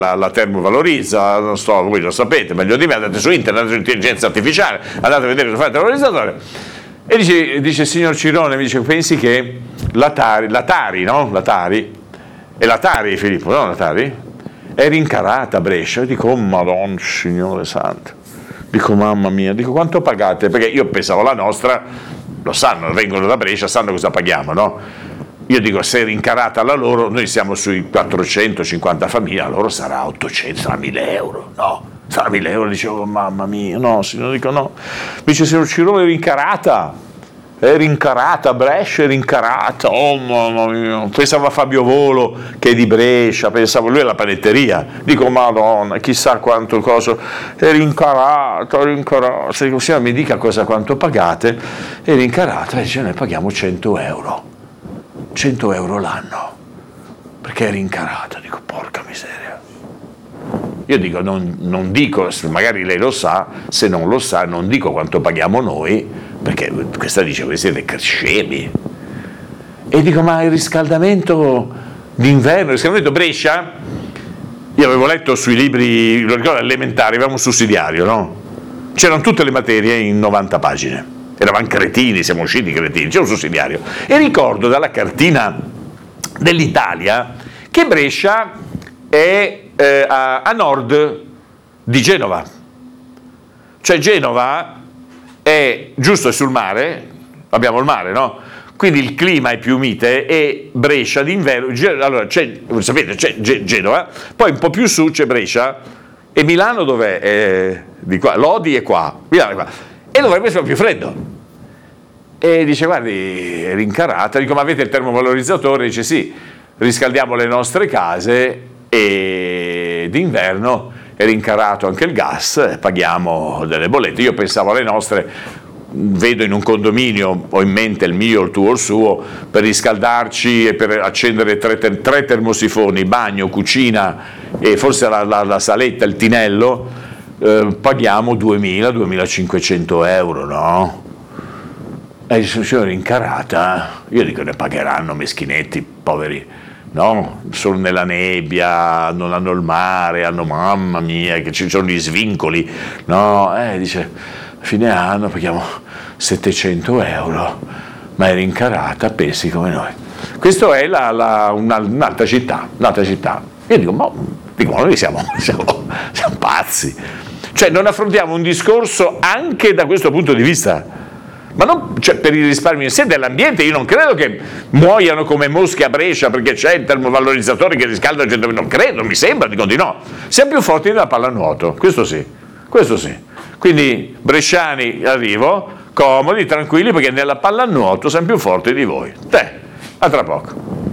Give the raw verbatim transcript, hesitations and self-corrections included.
la, la termovalorizza, non so, voi lo sapete meglio di me, andate su internet, andate su intelligenza artificiale, andate a vedere come fa il termovalorizzatore. E dice, dice il signor Cirone, mi dice, pensi che l'Atari, l'Atari, no? L'Atari, è l'Atari Filippo, no? L'Atari? È rincarata a Brescia. Io dico, oh madonna, signore santo. Dico, mamma mia, dico, quanto pagate? Perché io pensavo la nostra, lo sanno, vengono da Brescia, sanno cosa paghiamo, no? Io dico, se è rincarata la loro, noi siamo sui quattrocentocinquanta famiglie, la loro sarà ottocento, sarà mille euro, no? Sarà mille euro, dicevo, mamma mia, no, signore, dico no. Mi dice, signor Cirone, è rincarata, è rincarata, a Brescia è rincarata, oh mamma mia. Pensavo a Fabio Volo, che è di Brescia, pensavo, lui è la panetteria, dico, madonna, chissà quanto coso, è rincarata, è rincarata. Se dico, signora, mi dica cosa, quanto pagate, è rincarata, e dice, noi paghiamo cento euro, cento euro l'anno, perché è rincarata, dico, porca miseria. Io dico, non, non dico, magari lei lo sa, se non lo sa, non dico quanto paghiamo noi, perché questa dice, voi siete scemi. E dico, ma il riscaldamento d'inverno, il riscaldamento Brescia, io avevo letto sui libri, lo ricordo, elementari, avevamo un sussidiario, no? C'erano tutte le materie in novanta pagine, eravamo cretini, siamo usciti cretini, c'era un sussidiario. E ricordo dalla cartina dell'Italia che Brescia è eh, a, a nord di Genova, cioè Genova è giusto, è sul mare, abbiamo il mare, no? Quindi il clima è più mite, e Brescia d'inverno, allora c'è, voi sapete, c'è Genova, poi un po' più su c'è Brescia, e Milano dov'è? È di qua, Lodi è qua, Milano è qua, e dovrebbe essere più freddo. E dice, guardi, è rincarata, dico, ma avete il termovalorizzatore? Dice, sì, riscaldiamo le nostre case, e d'inverno è rincarato anche il gas, paghiamo delle bollette. Io pensavo alle nostre, vedo in un condominio, ho in mente il mio, il tuo, il suo, per riscaldarci e per accendere tre, tre termosifoni, bagno, cucina e forse la, la, la saletta, il tinello, eh, paghiamo duemila duemilacinquecento euro, no? E dice, signore, rincarata? Io dico, ne pagheranno meschinetti, poveri. No, sono nella nebbia, non hanno il mare, hanno, mamma mia, che ci sono gli svincoli, no, eh, dice, a fine anno paghiamo settecento euro, ma è rincarata, pensi come noi. Questa è la, la, una, un'altra città, un'altra città. Io dico, ma dico, noi siamo, siamo, siamo pazzi, cioè non affrontiamo un discorso anche da questo punto di vista. Ma non, cioè, per il risparmio in sé dell'ambiente, io non credo che muoiano come mosche a Brescia perché c'è il termovalorizzatore che riscalda cento, non credo, mi sembra, dico di no. Siamo più forti della pallanuoto, questo sì, questo sì. Quindi bresciani, arrivo, comodi, tranquilli, perché nella pallanuoto siamo più forti di voi. Te, a tra poco.